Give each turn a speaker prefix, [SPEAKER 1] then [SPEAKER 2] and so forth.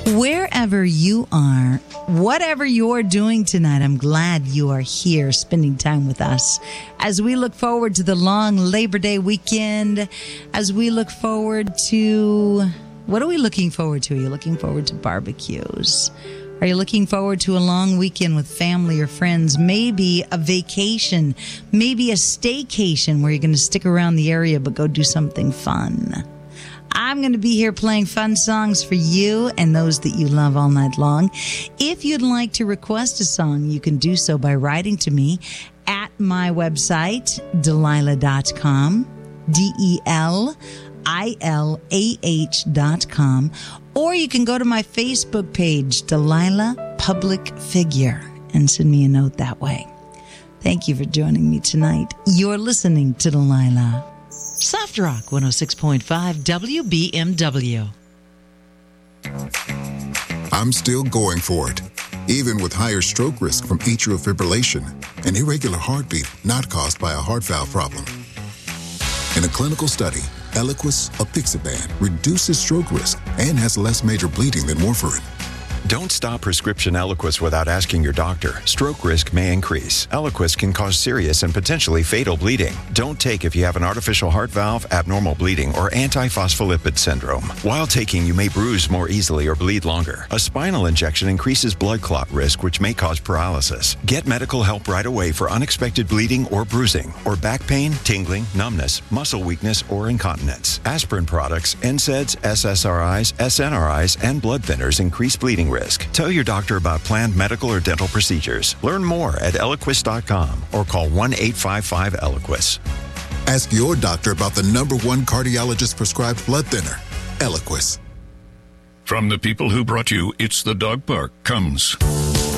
[SPEAKER 1] Wherever you are, whatever you're doing tonight, I'm glad you are here spending time with us as we look forward to the long Labor Day weekend, as we look forward to, what are we looking forward to? Are you looking forward to barbecues? Are you looking forward to a long weekend with family or friends? Maybe a vacation, maybe a staycation where you're going to stick around the area but go do something fun. I'm going to be here playing fun songs for you and those that you love all night long. If you'd like to request a song, you can do so by writing to me at my website, Delilah.com, DELILAH.com, or you can go to my Facebook page, Delilah Public Figure, and send me a note that way. Thank you for joining me tonight. You're listening to Delilah. Soft Rock 106.5 WBMW.
[SPEAKER 2] I'm still going for it, even with higher stroke risk from atrial fibrillation, an irregular heartbeat not caused by a heart valve problem. In a clinical study, Eliquis apixaban reduces stroke risk and has less major bleeding than warfarin.
[SPEAKER 3] Don't stop prescription Eliquis without asking your doctor. Stroke risk may increase. Eliquis can cause serious and potentially fatal bleeding. Don't take if you have an artificial heart valve, abnormal bleeding, or antiphospholipid syndrome. While taking, you may bruise more easily or bleed longer. A spinal injection increases blood clot risk, which may cause paralysis. Get medical help right away for unexpected bleeding or bruising, or back pain, tingling, numbness, muscle weakness, or incontinence. Aspirin products, NSAIDs, SSRIs, SNRIs, and blood thinners increase bleeding risk. Tell your doctor about planned medical or dental procedures. Learn more at Eliquis.com or call 1-855-ELIQUIS.
[SPEAKER 2] Ask your doctor about the #1 cardiologist-prescribed blood thinner, Eliquis.
[SPEAKER 4] From the people who brought you It's the Dog Park comes